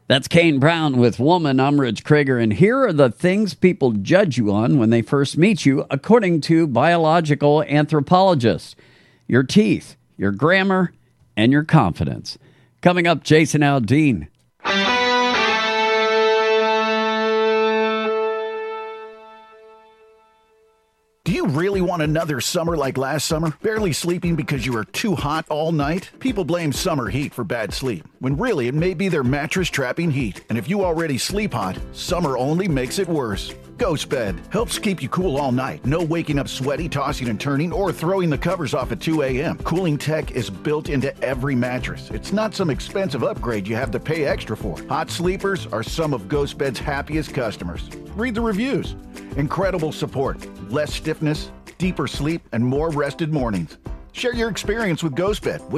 That's Kane Brown with Woman. I'm Rich Krager, and here are the things people judge you on when they first meet you, according to biological anthropologists. Your teeth, your grammar, and your confidence. Coming up, Jason Aldean. Do you really want another summer like last summer? Barely sleeping because you were too hot all night? People blame summer heat for bad sleep, when really it may be their mattress trapping heat. And if you already sleep hot, summer only makes it worse. Ghost Bed helps keep you cool all night. No waking up sweaty, tossing and turning, or throwing the covers off at 2 a.m. Cooling tech is built into every mattress. It's not some expensive upgrade you have to pay extra for. Hot sleepers are some of Ghost Bed's happiest customers. Read the reviews. Incredible support, less stiffness, deeper sleep, and more rested mornings. Share your experience with Ghost Bed.